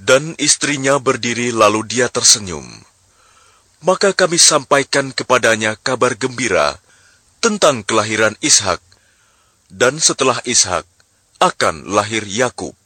Dan istrinya berdiri lalu dia tersenyum. Maka kami sampaikan kepadanya kabar gembira tentang kelahiran Ishak. Dan setelah Ishak akan lahir Yakub.